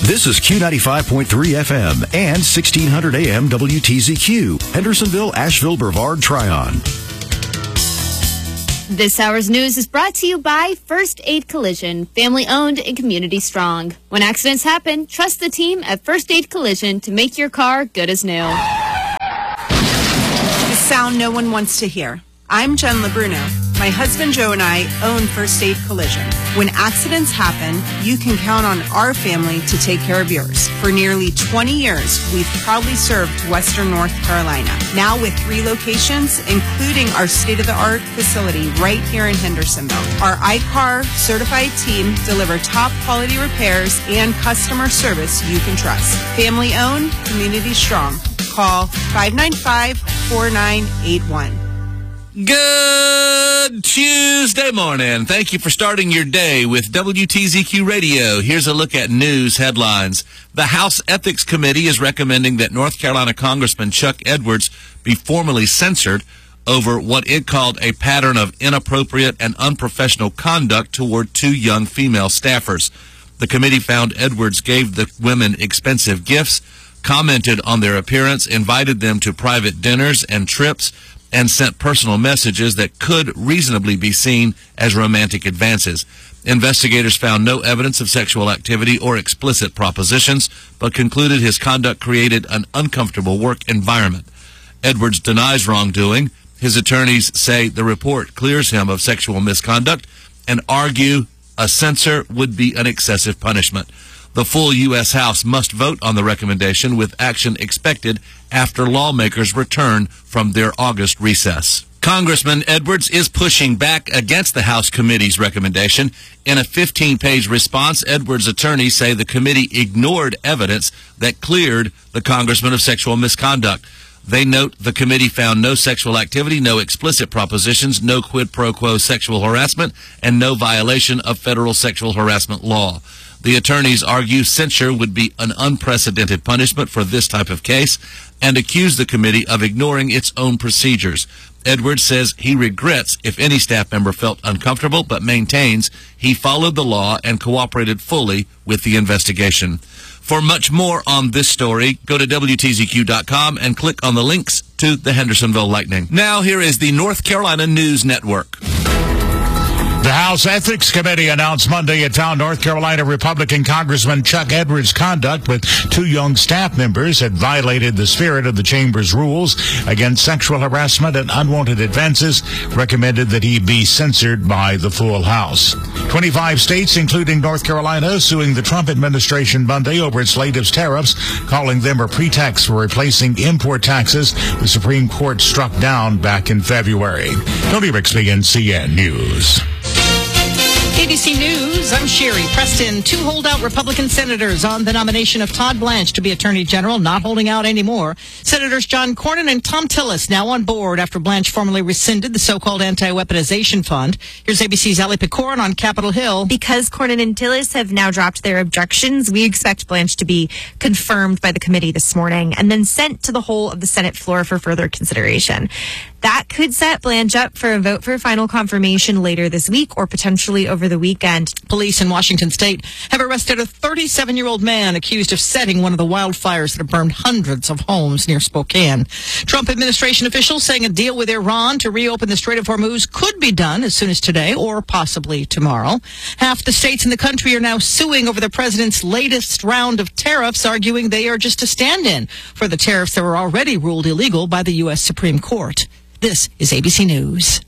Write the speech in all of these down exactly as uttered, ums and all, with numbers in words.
This is Q ninety-five point three F M and sixteen hundred A M W T Z Q, Hendersonville, Asheville, Brevard, Tryon. This hour's news is brought to you by First Aid Collision, family owned and community strong. When accidents happen, trust the team at First Aid Collision to make your car good as new. The sound no one wants to hear. I'm Jen LeBruno. My husband Joe and I own First Aid Collision. When accidents happen, you can count on our family to take care of yours. For nearly twenty years, we've proudly served Western North Carolina. Now with three locations, including our state-of-the-art facility right here in Hendersonville. Our I C A R certified team deliver top quality repairs and customer service you can trust. Family owned, community strong. Call five nine five, four nine eight one. Good Tuesday morning. Thank you for starting your day with W T Z Q Radio. Here's a look at news headlines. The House Ethics Committee is recommending that North Carolina Congressman Chuck Edwards be formally censured over what it called a pattern of inappropriate and unprofessional conduct toward two young female staffers. The committee found Edwards gave the women expensive gifts, commented on their appearance, invited them to private dinners and trips, and sent personal messages that could reasonably be seen as romantic advances. Investigators found no evidence of sexual activity or explicit propositions, but concluded his conduct created an uncomfortable work environment. Edwards denies wrongdoing. His attorneys say the report clears him of sexual misconduct and argue a censure would be an excessive punishment. The full U S House must vote on the recommendation, with action expected after lawmakers return from their August recess. Congressman Edwards is pushing back against the House committee's recommendation. In a fifteen-page response, Edwards' attorneys say the committee ignored evidence that cleared the congressman of sexual misconduct. They note the committee found no sexual activity, no explicit propositions, no quid pro quo sexual harassment, and no violation of federal sexual harassment law. The attorneys argue censure would be an unprecedented punishment for this type of case and accuse the committee of ignoring its own procedures. Edwards says he regrets if any staff member felt uncomfortable, but maintains he followed the law and cooperated fully with the investigation. For much more on this story, go to W T Z Q dot com and click on the links to the Hendersonville Lightning. Now here is the North Carolina News Network. The House Ethics Committee announced Monday it found North Carolina Republican Congressman Chuck Edwards' conduct with two young staff members had violated the spirit of the chamber's rules against sexual harassment and unwanted advances, recommended that he be censored by the full House. twenty-five states, including North Carolina, suing the Trump administration Monday over its latest tariffs, calling them a pretext for replacing import taxes the Supreme Court struck down back in February. Tony Rixby, N C N News. A B C News, I'm Sherry Preston. Two holdout Republican senators on the nomination of Todd Blanche to be Attorney General, not holding out anymore. Senators John Cornyn and Thom Tillis now on board after Blanche formally rescinded the so-called anti-weaponization fund. Here's A B C's Allie Picorin on Capitol Hill. Because Cornyn and Tillis have now dropped their objections, we expect Blanche to be confirmed by the committee this morning and then sent to the whole of the Senate floor for further consideration. That could set Blanche up for a vote for final confirmation later this week or potentially over the weekend. Police in Washington state have arrested a thirty-seven-year-old man accused of setting one of the wildfires that have burned hundreds of homes near Spokane. Trump administration officials saying a deal with Iran to reopen the Strait of Hormuz could be done as soon as today or possibly tomorrow. Half the states in the country are now suing over the president's latest round of tariffs, arguing they are just a stand-in for the tariffs that were already ruled illegal by the U S Supreme Court. This is A B C News.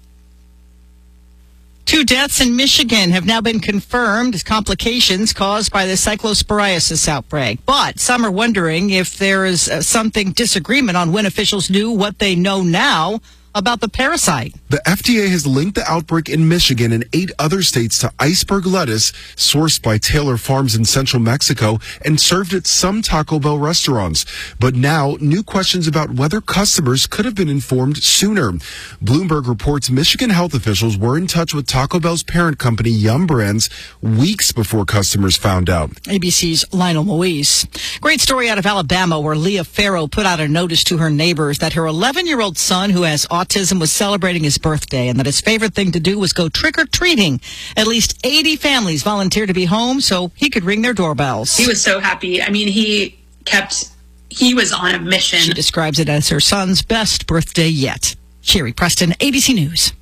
Two deaths in Michigan have now been confirmed as complications caused by the cyclosporiasis outbreak. But some are wondering if there is uh, something disagreement on when officials knew what they know now about the parasite. The F D A has linked the outbreak in Michigan and eight other states to iceberg lettuce sourced by Taylor Farms in central Mexico and served at some Taco Bell restaurants. But now, new questions about whether customers could have been informed sooner. Bloomberg reports Michigan health officials were in touch with Taco Bell's parent company, Yum Brands, weeks before customers found out. A B C's Lionel Moise. Great story out of Alabama where Leah Farrow put out a notice to her neighbors that her eleven-year-old son, who has autism, autism was celebrating his birthday and that his favorite thing to do was go trick-or-treating. At least eighty families volunteered to be home so he could ring their doorbells. He was so happy. I mean, he kept, he was on a mission. She describes it as her son's best birthday yet. Sherry Preston, A B C News.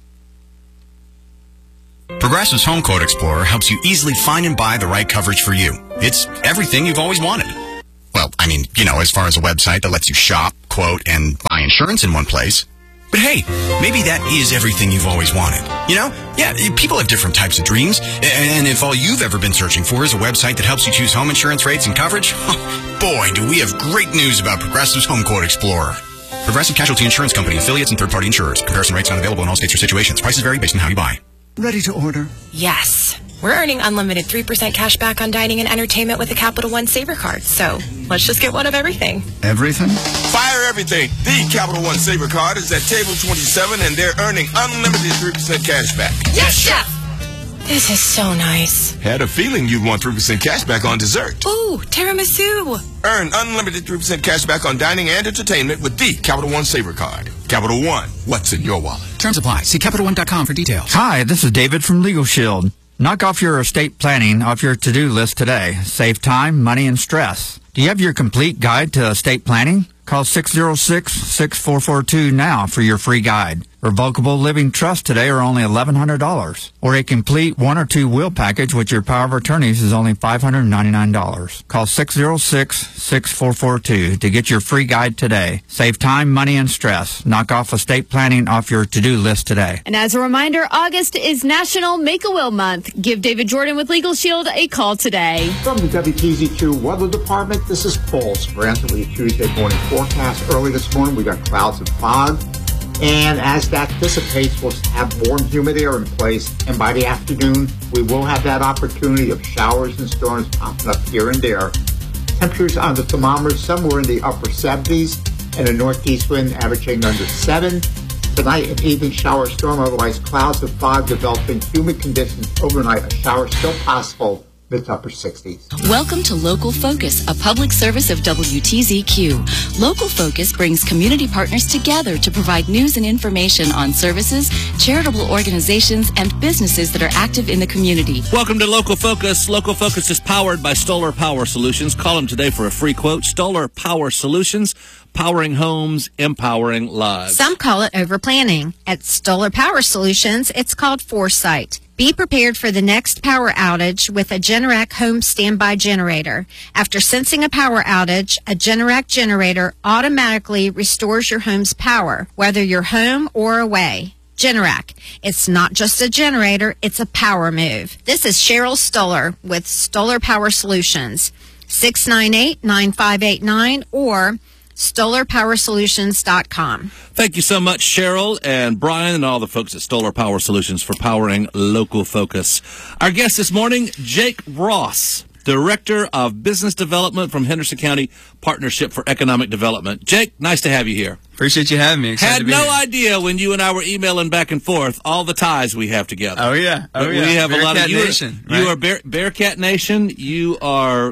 Progressive's Home Quote Explorer helps you easily find and buy the right coverage for you. It's everything you've always wanted. Well, I mean, you know, as far as a website that lets you shop, quote, and buy insurance in one place. But hey, maybe that is everything you've always wanted. You know? Yeah, people have different types of dreams. And if all you've ever been searching for is a website that helps you choose home insurance rates and coverage, boy, do we have great news about Progressive's Home Quote Explorer. Progressive Casualty Insurance Company, affiliates, and third-party insurers. Comparison rates not available in all states or situations. Prices vary based on how you buy. Ready to order? Yes. We're earning unlimited three percent cash back on dining and entertainment with a Capital One Saver card. So let's just get one of everything. Everything? Fire everything. The Capital One Saver card is at table twenty-seven, and they're earning unlimited three percent cash back. Yes, Chef! This is so nice. Had a feeling you'd want three percent cash back on dessert. Ooh, tiramisu. Earn unlimited three percent cash back on dining and entertainment with the Capital One Saver card. Capital One, what's in your wallet? Terms apply. See Capital One dot com for details. Hi, this is David from Legal Shield. Knock off your estate planning off your to-do list today. Save time, money, and stress. Do you have your complete guide to estate planning? Call six oh six, six four four two now for your free guide. Revocable living trusts today are only eleven hundred dollars. Or a complete one or two will package with your power of attorneys is only five hundred ninety-nine dollars. Call six oh six, six four four two to get your free guide today. Save time, money, and stress. Knock off estate planning off your to-do list today. And as a reminder, August is National Make-A-Will Month. Give David Jordan with Legal Shield a call today. From the W T Z Q Weather Department, this is Paul Sprant with your Tuesday morning forecast. Early this morning, we got clouds and fog. And as that dissipates, we'll have warm, humid air in place. And by the afternoon, we will have that opportunity of showers and storms popping up here and there. Temperatures on the thermometers somewhere in the upper seventies, and a northeast wind averaging under seven. Tonight, an evening shower storm, otherwise clouds and fog developing, humid conditions overnight. A shower still possible. Mid to upper sixties. Welcome to Local Focus, a public service of W T Z Q. Local Focus brings community partners together to provide news and information on services, charitable organizations, and businesses that are active in the community. Welcome to Local Focus. Local Focus is powered by Stoller Power Solutions. Call them today for a free quote. Stoller Power Solutions, powering homes, empowering lives. Some call it overplanning. At Stoller Power Solutions, it's called foresight. Be prepared for the next power outage with a Generac home standby generator. After sensing a power outage, a Generac generator automatically restores your home's power, whether you're home or away. Generac. It's not just a generator, it's a power move. This is Cheryl Stoller with Stoller Power Solutions. six nine eight, nine five eight nine or Stoller Power Solutions dot com. Thank you so much, Cheryl and Brian and all the folks at Stoller Power Solutions for powering Local Focus. Our guest this morning, Jake Ross, Director of Business Development from Henderson County Partnership for Economic Development. Jake, nice to have you here. Appreciate you having me. Excited Had to be no here. idea when you and I were emailing back and forth all the ties we have together. Oh, yeah. Oh, yeah. We have Bearcat a lot of you. Nation, Are, you right? are Bear, Bearcat Nation. You are,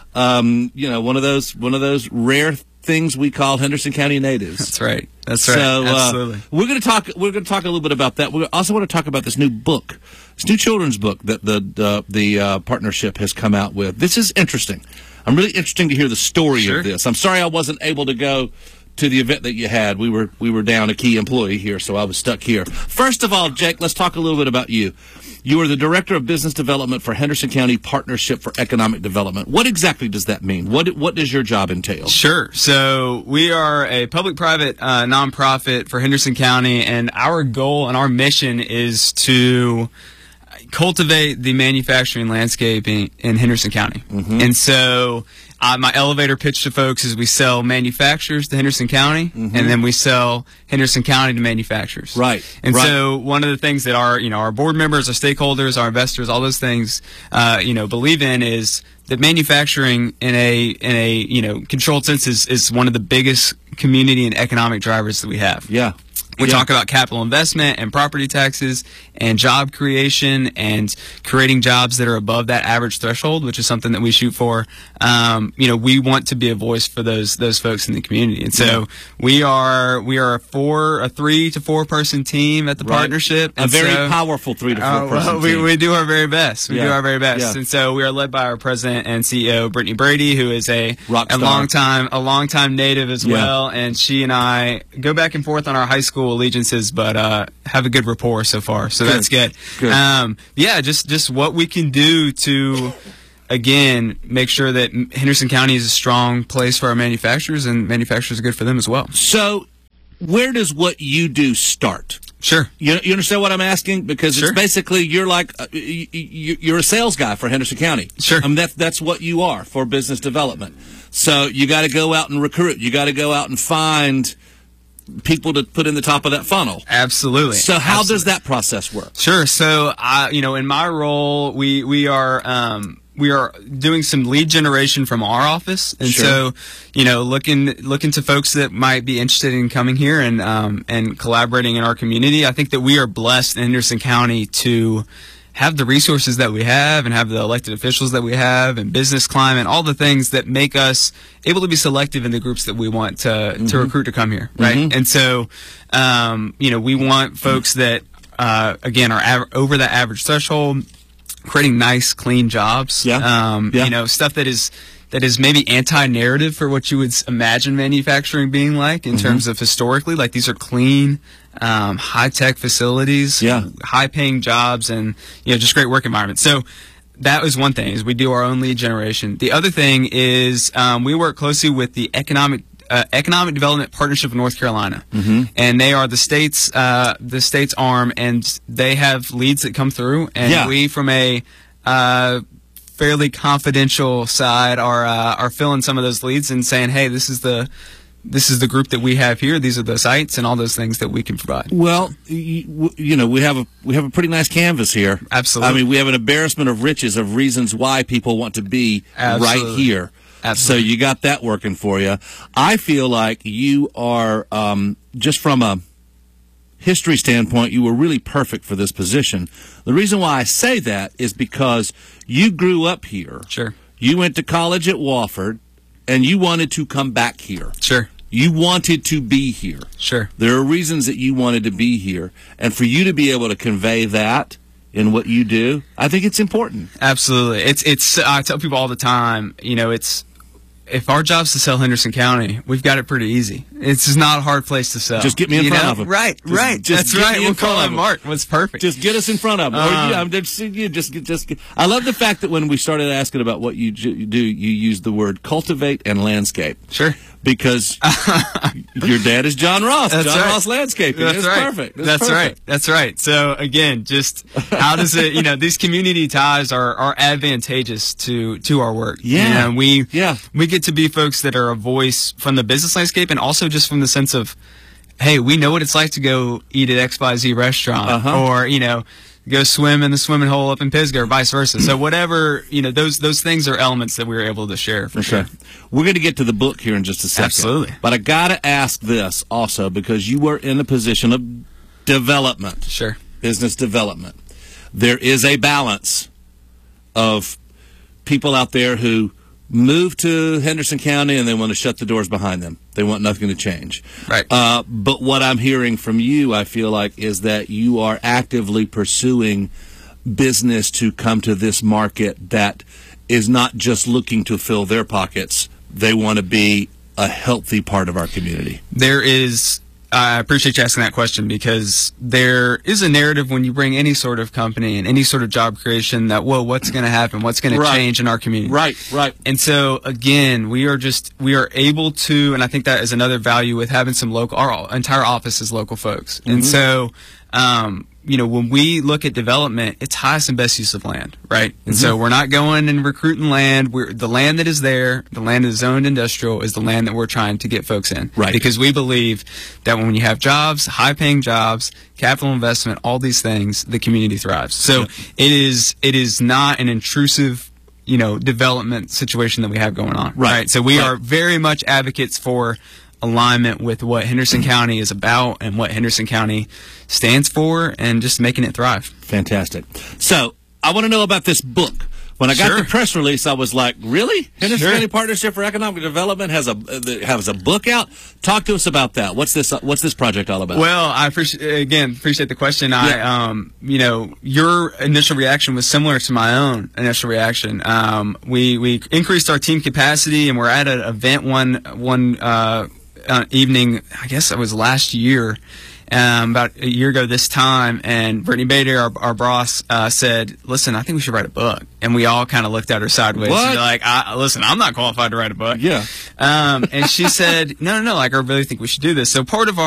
um, you know, one of those one of those rare things we call Henderson County natives. That's right. That's right. So uh, Absolutely. we're going to talk. We're going to talk a little bit about that. We also want to talk about this new book, this new children's book that the the, the uh, partnership has come out with. This is interesting. I'm really interested to hear the story Sure. of this. I'm sorry I wasn't able to go to the event that you had. We were we were down a key employee here, so I was stuck here. First of all, Jake, let's talk a little bit about you. You are the Director of Business Development for Henderson County Partnership for Economic Development. What exactly does that mean? What what does your job entail? Sure. So we are a public-private uh, nonprofit for Henderson County, and our goal and our mission is to cultivate the manufacturing landscape in, in Henderson County. Mm-hmm. And so uh, my elevator pitch to folks is we sell manufacturers to Henderson County, Mm-hmm. and then we sell Henderson County to manufacturers. Right. And right. so one of the things that our, you know, our board members, our stakeholders, our investors, all those things, uh, you know, believe in is that manufacturing in a in a you know controlled sense is, is one of the biggest community and economic drivers that we have. Yeah. We Yeah. talk about capital investment and property taxes and job creation and creating jobs that are above that average threshold, which is something that we shoot for. Um, you know, we want to be a voice for those those folks in the community, and so Yeah. we are we are a four a three to four person team at the Right. partnership. A and very so- powerful three to four Uh, person well, we, team. we do our very best. We Yeah. do our very best, Yeah. and so we are led by our president and C E O, Brittany Brady, who is a Rock a star. long time a long time native as Yeah. well, and she and I go back and forth on our high school allegiances, but uh, have a good rapport so far. So Good. that's good. Good. Um, yeah, just just what we can do to. Again, make sure that Henderson County is a strong place for our manufacturers, and manufacturers are good for them as well. So, where does what you do start? Sure. You, you understand what I'm asking? Because Sure. it's basically you're like uh, you, you, you're a sales guy for Henderson County. Sure. I mean, that's that's what you are for business development. So you got to go out and recruit. You got to go out and find people to put in the top of that funnel. Absolutely. So how Absolutely. does that process work? Sure. So, I, you know, in my role, we we are um, we are doing some lead generation from our office, and Sure. so, you know, looking looking to folks that might be interested in coming here and um, and collaborating in our community. I think that we are blessed in Henderson County to have the resources that we have and have the elected officials that we have and business climate, all the things that make us able to be selective in the groups that we want to, Mm-hmm. to recruit to come here, right? Mhm. And so, um, you know, we want folks that, uh, again, are av- over that average threshold, creating nice, clean jobs. Yeah. Um, Yeah. You know, stuff that is that is maybe anti-narrative for what you would s- imagine manufacturing being like in Mhm. terms of historically. Like, these are clean, um, high-tech facilities, Yeah. high-paying jobs, and, you know, just great work environment. So that was one thing, is we do our own lead generation. The other thing is um, we work closely with the Economic uh, Economic Development Partnership of North Carolina, Mm-hmm. and they are the state's uh, the state's arm, and they have leads that come through, and Yeah. we, from a uh, fairly confidential side, are uh, are filling some of those leads and saying, hey, this is the this is the group that we have here. These are the sites and all those things that we can provide. Well, you, you know, we have a we have a pretty nice canvas here. Absolutely. I mean, we have an embarrassment of riches of reasons why people want to be Absolutely. right here. Absolutely. So you got that working for you. I feel like you are, um, just from a history standpoint, you were really perfect for this position. The reason why I say that is because you grew up here. Sure. You went to college at Wofford, and you wanted to come back here. Sure. You wanted to be here. Sure. There are reasons that you wanted to be here. And for you to be able to convey that in what you do, I think it's important. Absolutely. It's it's. I tell people all the time, you know, it's if our job's to sell Henderson County, we've got it pretty easy. It's just not a hard place to sell. Just get me in You front know? of 'em. Right, Just- right. just That's get right. me in We'll front call of him 'em. Mark. That's perfect. Just get us in front of them. Um, or, you, I'm just, you just, just. I love the fact that when we started asking about what you ju- do, you use the word cultivate and landscape. Sure. Because your dad is John Ross. That's John right. Ross Landscaping. That's It's right. perfect. It's That's perfect. right. That's right. So again, just how does it? You know, these community ties are, are advantageous to to our work. Yeah. You know, we Yeah. we get to be folks that are a voice from the business landscape, and also just from the sense of, hey, we know what it's like to go eat at X Y Z restaurant, Uh-huh. or you know, go swim in the swimming hole up in Pisgah, or vice versa. So whatever, you know, those those things are elements that we were able to share for sure. Okay. We're going to get to the book here in just a second. Absolutely. But I got to ask this also, because you were in a position of development. Sure. Business development. There is a balance of people out there who move to Henderson County and they want to shut the doors behind them. They want nothing to change. Right. Uh, but what I'm hearing from you, I feel like, is that you are actively pursuing business to come to this market that is not just looking to fill their pockets. They want to be a healthy part of our community. There is, I appreciate you asking that question, because there is a narrative when you bring any sort of company and any sort of job creation that, whoa, what's going to happen? What's going Right. to change in our community? Right, right. And so, again, we are just, we are able to, and I think that is another value with having some local, our entire office is local folks. And Mhm. so, um, you know, when we look at development, it's highest and best use of land, right? And so Mhm. we're not going and recruiting land. We're, the land that is there, the land that is zoned industrial, is the land that we're trying to get folks in. Right. Because we believe that when you have jobs, high-paying jobs, capital investment, all these things, the community thrives. So Yep. it is it is not an intrusive, you know, development situation that we have going on. Right. So we Right. are very much advocates for alignment with what Henderson County is about and what Henderson County stands for, and just making it thrive. Fantastic. So I want to know about this book. When I got Sure. the press release, I was like, really? Henderson Sure. County Partnership for Economic Development has a uh, has a book out? Talk to us about that. What's this uh, What's this project all about? Well, I appreciate, again, appreciate the question. I, um, you know, your initial reaction was similar to my own initial reaction. Um, we, we increased our team capacity, and we're at an event one, one, uh, uh, evening, I guess it was last year. Um, about a year ago this time, and Brittany Bader, our, our boss, uh, said, listen, I think we should write a book. And we all kind of looked at her sideways. What? Like, I, listen, I'm not qualified to write a book. Yeah. Um, and she said, no, no, no, like, I really think we should do this. So part of our